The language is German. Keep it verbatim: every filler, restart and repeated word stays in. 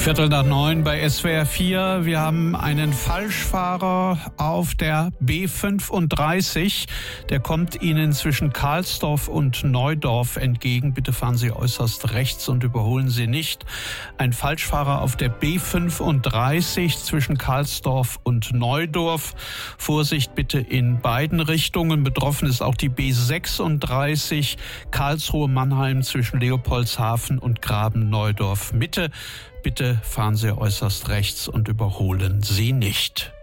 Viertel nach neun bei S W R vier. Wir haben einen Falschfahrer auf der B fünfunddreißig. Der kommt Ihnen zwischen Karlsdorf und Neudorf entgegen. Bitte fahren Sie äußerst rechts und überholen Sie nicht. Ein Falschfahrer auf der B fünfunddreißig zwischen Karlsdorf und Neudorf. Vorsicht bitte in beiden Richtungen. Betroffen ist auch die B sechsunddreißig Karlsruhe-Mannheim zwischen Leopoldshafen und Graben-Neudorf Mitte. Bitte fahren Sie äußerst rechts und überholen Sie nicht.